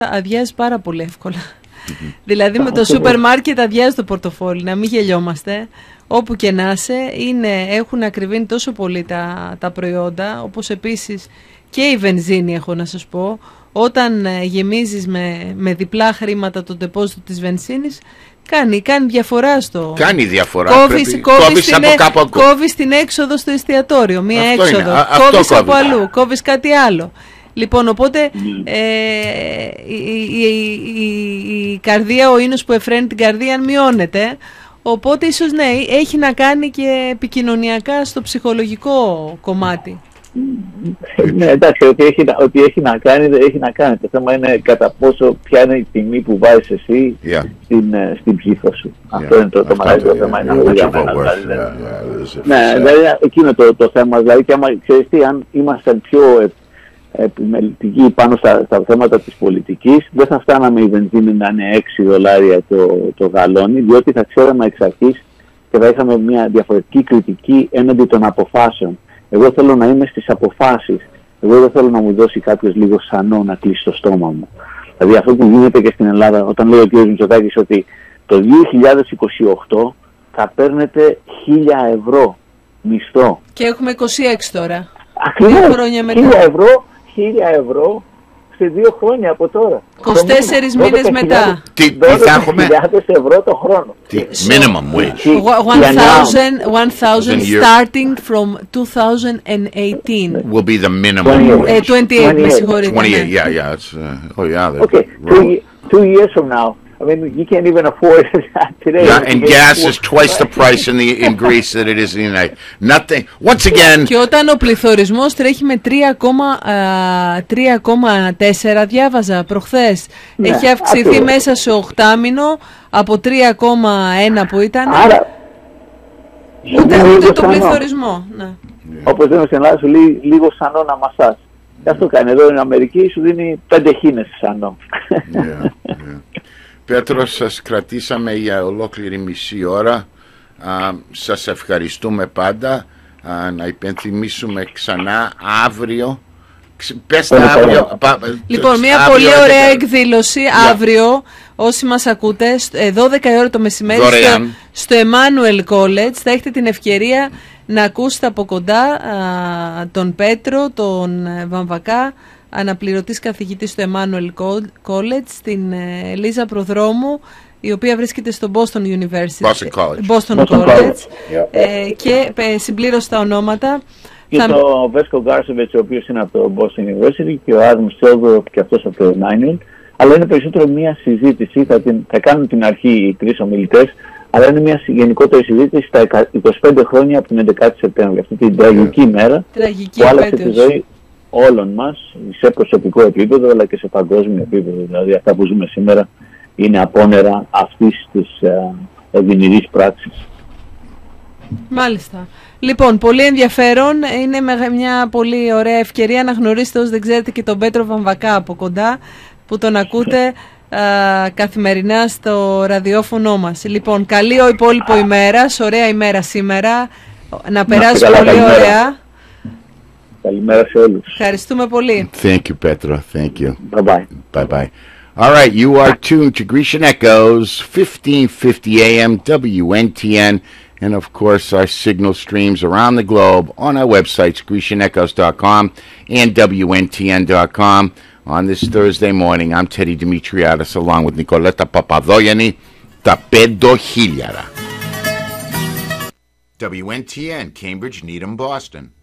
αδειάζει πάρα πολύ εύκολα. Δηλαδή με το σούπερ μάρκετ αδειάζει το πορτοφόλι, να μην γελιόμαστε. Όπου και να είσαι, έχουν ακριβήνει τόσο πολύ τα προϊόντα, όπως επίσης και η βενζίνη, έχω να σας πω. Όταν γεμίζεις με διπλά χρήματα το ντεπόζιτο της βενζίνης, κάνει διαφορά στο... Κάνει διαφορά. Κόβεις την έξοδο στο εστιατόριο, μία αυτό έξοδο. Κόβεις από αλλού, κόβεις κάτι άλλο. Λοιπόν, οπότε η καρδία, ο ίνος που εφραίνει την καρδία μειώνεται. Οπότε ίσως ναι, έχει να κάνει και επικοινωνιακά στο ψυχολογικό κομμάτι. Ναι, εντάξει, ότι έχει να κάνει, δεν έχει να κάνει. Το θέμα είναι κατά πόσο, ποια είναι η τιμή που βάζεις εσύ στην ψήφο σου. Αυτό είναι το μεγαλύτερο θέμα. Ναι, δηλαδή εκείνο το θέμα. Δηλαδή, και άμα ξέρεις τι, αν ήμασταν πιο επιμελητικοί πάνω στα θέματα της πολιτικής, δεν θα φτάναμε η βενζίνη να είναι $6 το γαλόνι, διότι θα ξέραμε εξ αρχής και θα είχαμε μια διαφορετική κριτική έναντι των αποφάσεων. Εγώ θέλω να είμαι στις αποφάσεις. Εγώ δεν θέλω να μου δώσει κάποιος λίγο σανό να κλείσει το στόμα μου. Δηλαδή αυτό που γίνεται και στην Ελλάδα, όταν λέει ο κ. Μητσοτάκης ότι το 2028 θα παίρνετε 1.000 € μισθό. Και έχουμε 26 τώρα. Ακριβώς, 1.000 € σε 2 χρόνια από τώρα. 24 μήνες μετά. Τι θα έχουμε? 12.000 € το χρόνο. Minimum wage. 1,000 starting from 2018. Will be the minimum wage. 28, με συγχωρείτε. 28, yeah. Oh yeah. Okay, 2 years from now. I mean, you can't even afford that today. Yeah, and gas is twice the price in Greece that it is in the United. Nothing. Once again. Και όταν ο πληθωρισμός τρέχει με 3,4, διάβαζα προχθές, έχει αυξηθεί μέσα σε 8 μήνο από 3,1 που ήταν. Άρα, ούτε το πληθωρισμό. Ναι. Όπως λέμε στην Ελλάδα, σου λέει λίγο σανό να μασάς. Και αυτό κάνει. Εδώ στην Αμερική σου δίνει 5 χήνες σανό. Πέτρο, σας κρατήσαμε για ολόκληρη μισή ώρα. Σας ευχαριστούμε πάντα. Να υπενθυμίσουμε ξανά αύριο. Πες αύριο. Λοιπόν, μια πολύ ωραία εκδήλωση αύριο. Όσοι μας ακούτε, 12 ώρα το μεσημέρι στο Emmanuel College, θα έχετε την ευκαιρία να ακούσετε από κοντά τον Πέτρο, τον Βαμβακά, αναπληρωτής καθηγητής στο Emmanuel College, στην Λίζα Προδρόμου, η οποία βρίσκεται στο Boston University. Boston College. Και συμπλήρωσε τα ονόματα. Και το Βέσκο Γκάρσεβιτς, ο οποίος είναι από το Boston University, και ο Άδμ Σίλβερ και αυτός από το Emmanuel. Αλλά είναι περισσότερο μια συζήτηση, θα κάνουν την αρχή οι 3 ομιλητές, αλλά είναι μια γενικότερη συζήτηση στα 25 χρόνια από την 11η Σεπτέμβρη, αυτή την τραγική μέρα που άλλαξε τη ζωή όλων μας, σε προσωπικό επίπεδο αλλά και σε παγκόσμιο επίπεδο. Δηλαδή αυτά που ζούμε σήμερα είναι απόνερα αυτής της ευημερής πράξης. Μάλιστα. Λοιπόν, πολύ ενδιαφέρον. Είναι μια πολύ ωραία ευκαιρία να γνωρίσετε, όσοι δεν ξέρετε, και τον Πέτρο Βαμβακά από κοντά, που τον ακούτε καθημερινά στο ραδιόφωνο μας. Λοιπόν, καλή υπόλοιπο ημέρα, ωραία ημέρα σήμερα. Να περάσει πολύ ωραία. Καλημέρα σε όλους. Ευχαριστούμε πολύ. Thank you, Petro. Thank you. Bye-bye. Bye-bye. All right, you are tuned to Grecian Echoes, 1550 AM, WNTN, and of course our signal streams around the globe on our websites, GrecianEchoes.com and WNTN.com. On this Thursday morning, I'm Teddy Dimitriadis along with Nicoletta Papadogianni, τα 5,000. WNTN, Cambridge, Needham, Boston.